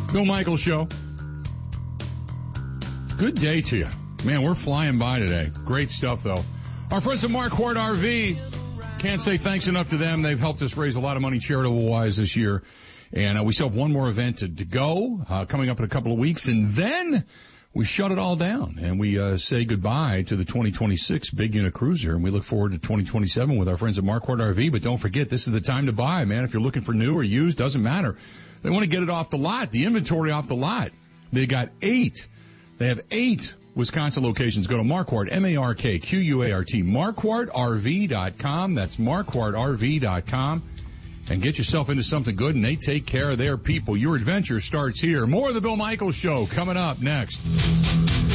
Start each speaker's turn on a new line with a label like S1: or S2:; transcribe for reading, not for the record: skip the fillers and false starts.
S1: Bill Michaels Show. Good day to you. Man, we're flying by today. Great stuff, though. Our friends at Marquardt RV, can't say thanks enough to them. They've helped us raise a lot of money charitable-wise this year. And we still have one more event to go coming up in a couple of weeks. And then we shut it all down, and we say goodbye to the 2026 Big Unit Cruiser. And we look forward to 2027 with our friends at Marquardt RV. But don't forget, this is the time to buy, man. If you're looking for new or used, doesn't matter. They want to get it off the lot, the inventory off the lot. They got 8. They have 8 Wisconsin locations. Go to Marquardt, M-A-R-K-Q-U-A-R-T, MarquardtRV.com. That's MarquardtRV.com. And get yourself into something good, and they take care of their people. Your adventure starts here. More of the Bill Michaels Show coming up next.